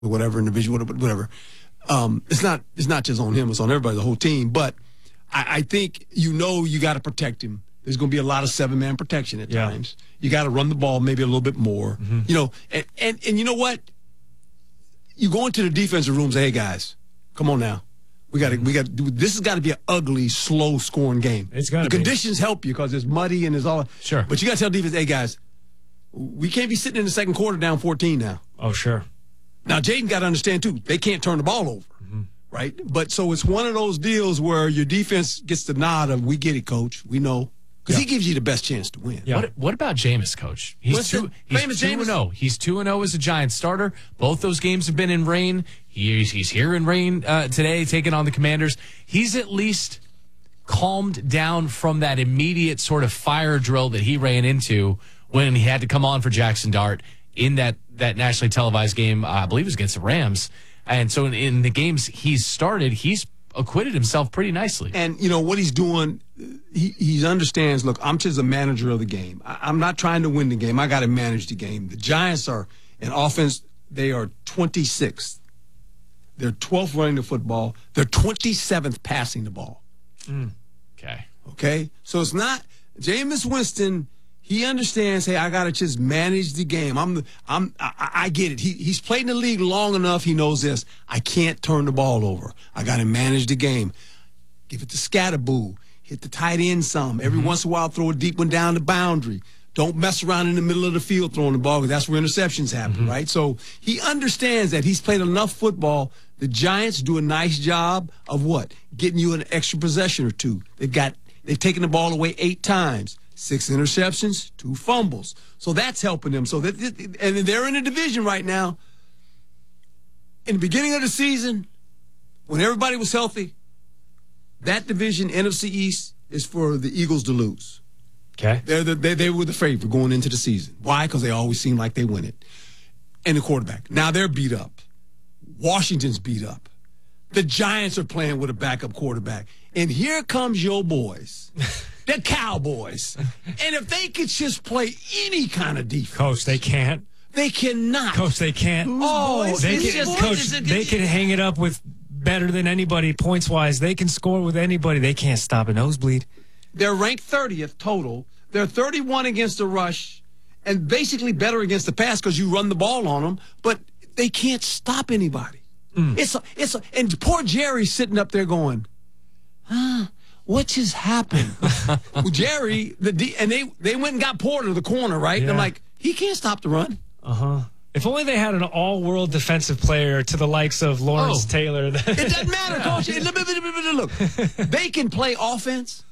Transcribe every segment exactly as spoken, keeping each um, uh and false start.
whatever in the division, whatever. Um, it's not it's not just on him; it's on everybody, the whole team. But I, I think you know you got to protect him. There's going to be a lot of seven-man protection at yeah. times. You got to run the ball maybe a little bit more. Mm-hmm. You know, and, and and you know what? You go into the defensive room and say, "Hey guys, come on now, we got to we got this has got to be an ugly, slow-scoring game. It's got the be. conditions help you because it's muddy and it's all sure. But you got to tell defense, hey guys, we can't be sitting in the second quarter down fourteen now. Oh sure. Now Jaden got to understand too, they can't turn the ball over, mm-hmm. right? But so it's one of those deals where your defense gets the nod of, "We get it, coach. We know." Because yeah. he gives you the best chance to win. Yeah. What, what about Jameis, Coach? He's What's two. He's two and zero. He's two and zero as a Giants starter. Both those games have been in rain. He's he's here in rain uh, today, taking on the Commanders. He's at least calmed down from that immediate sort of fire drill that he ran into when he had to come on for Jackson Dart in that that nationally televised game. Uh, I believe it was against the Rams. And so in, in the games he's started, he's acquitted himself pretty nicely. And, you know, what he's doing, he, he understands, look, I'm just a manager of the game. I, I'm not trying to win the game. I got to manage the game. The Giants are, in offense, they are twenty-sixth. They're twelfth running the football. They're twenty-seventh passing the ball. Mm. Okay. Okay? So it's not, Jameis Winston, he understands, hey, I got to just manage the game. I'm, the, I'm, I, I get it. He, he's played in the league long enough. He knows this. I can't turn the ball over. I got to manage the game. Give it to Scatterboo. Hit the tight end some. Every mm-hmm. once in a while, throw a deep one down the boundary. Don't mess around in the middle of the field throwing the ball because that's where interceptions happen, mm-hmm. right? So he understands that he's played enough football. The Giants do a nice job of what? Getting you an extra possession or two. They've got, they've taken the ball away eight times. Six interceptions, two fumbles. So that's helping them. So that, and they're in a division right now. In the beginning of the season, when everybody was healthy, that division, N F C East, is for the Eagles to lose. Okay. They're the, they, they were the favorite going into the season. Why? Because they always seem like they win it. And the quarterback. Now they're beat up. Washington's beat up. The Giants are playing with a backup quarterback. And here comes your boys. The Cowboys. And if they could just play any kind of defense. Coach, they can't. They cannot. Coach, they can't. Oh, they can, just, Coach, they can hang it up with better than anybody points-wise. They can score with anybody. They can't stop a nosebleed. They're ranked thirtieth total. They're thirty-one against the rush and basically better against the pass because you run the ball on them, but they can't stop anybody. Mm. It's a, it's a, and poor Jerry's sitting up there going, huh? What just happened? Well, Jerry, the D, and they they went and got Porter the corner, right? Yeah. And I'm like, he can't stop the run. Uh-huh. If only they had an all-world defensive player to the likes of Lawrence oh. Taylor. It doesn't matter, Coach. Look, they can play offense.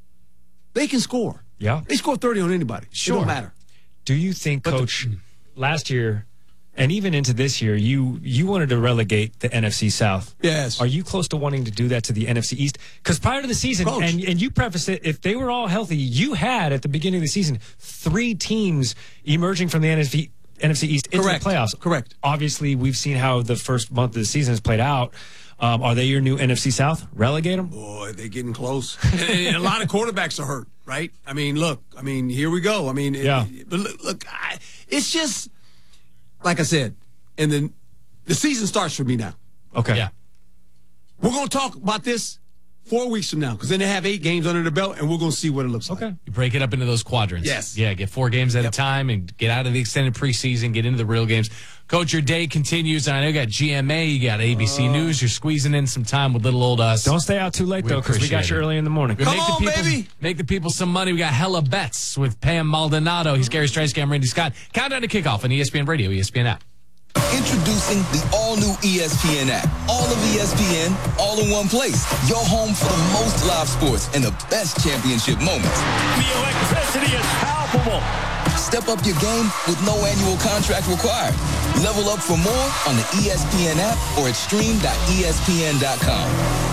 They can score. Yeah. They score thirty on anybody. Sure. It don't matter. Do you think, but Coach, the, last year and even into this year, you you wanted to relegate the N F C South. Yes. Are you close to wanting to do that to the N F C East? Because prior to the season, Coach. and, and you prefaced it, if they were all healthy, you had, at the beginning of the season, three teams emerging from the N F C, N F C East into Correct. the playoffs. Correct. Obviously, we've seen how the first month of the season has played out. Um, are they your new N F C South? Relegate them? Boy, they're getting close. and, and a lot of quarterbacks are hurt, right? I mean, look, I mean, here we go. I mean, yeah. it, but look, look I, it's just, like I said, and then the season starts for me now. Okay. Yeah. We're going to talk about this four weeks from now because then they have eight games under their belt, and we're going to see what it looks okay. like. You break it up into those quadrants. Yes. Yeah, get four games at yep. a time and get out of the extended preseason, get into the real games. Coach, your day continues, and I know you got G M A, you got A B C uh, News. You're squeezing in some time with little old us. Don't stay out too late, we though, because we got you it. early in the morning. Come make on, the people, baby. Make the people some money. We got hella bets with Pam Maldonado. He's Gary Stransky. I'm Randy Scott. Countdown to kickoff on E S P N Radio, E S P N app. Introducing the all-new E S P N app. All of E S P N, all in one place. Your home for the most live sports and the best championship moments. The electricity is palpable. Step up your game with no annual contract required. Level up for more on the E S P N app or at stream dot E S P N dot com.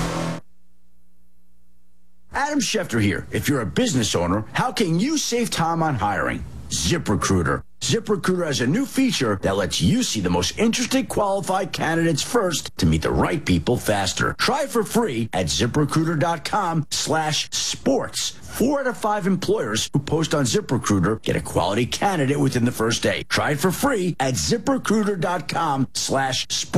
Adam Schefter here. If you're a business owner, how can you save time on hiring? ZipRecruiter. ZipRecruiter has a new feature that lets you see the most interesting qualified candidates first to meet the right people faster. Try it for free at ZipRecruiter.com slash sports. four out of five employers who post on ZipRecruiter get a quality candidate within the first day. Try it for free at ZipRecruiter.com slash sports.